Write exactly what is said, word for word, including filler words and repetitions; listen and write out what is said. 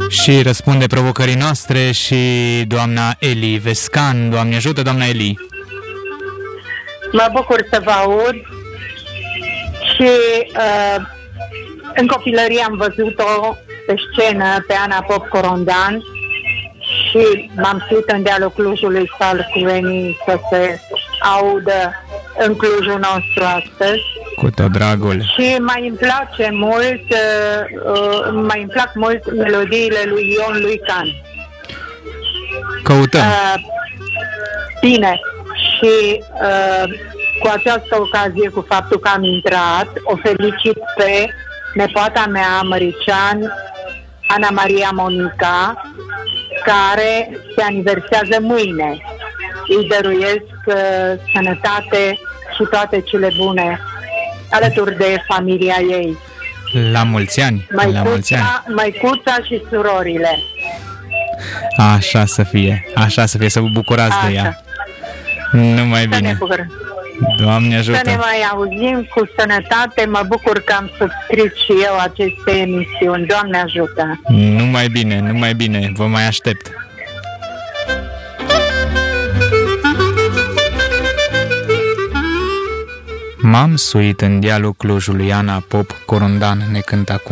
Și răspunde provocării noastre și doamna Eli Vescan. Doamne ajută, doamna Eli! Mă bucur să vă aud și uh, în copilărie am văzut-o pe scenă pe Ana Pop Corondan și m-am știut în dealul Clujului salcuvenii să se audă în Clujul nostru astăzi. Cu tot dragul. Și mai îmi place mult, uh, mai îmi plac mult melodiile lui Ion Luican. Căutăm. Uh, bine, și uh, cu această ocazie, cu faptul că am intrat, o felicit pe nepoata mea, Mărician, Ana Maria Monica, care se aniversează mâine. Îi dăruiesc uh, sănătate și toate cele bune alături de familia ei. La mulți ani! Măicuța, la mulți ani! Măicuța și surorile. Așa să fie, așa să fie, să vă bucurați Așa. de ea. Numai Să ne bine! bucurăm. Doamne ajută! Să ne mai auzim cu sănătate. Mă bucur că am subscris și eu aceste emisiuni. Doamne ajută! Numai bine, numai bine, vă mai aștept! M-am suit în dealul Clujului, Ana Pop Corondan ne cântă acum.